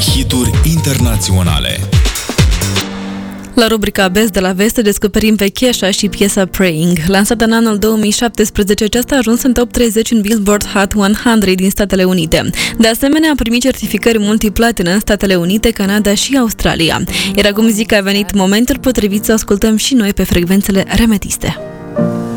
Hituri internaționale. La rubrica Best de la Vest descoperim pe Kesha și piesa Praying. Lansată în anul 2017, aceasta a ajuns în top 30 în Billboard Hot 100 din Statele Unite. De asemenea, a primit certificări multiplatină în Statele Unite, Canada și Australia. Iar acum zic că a venit momentul potrivit să ascultăm și noi pe frecvențele remetiste.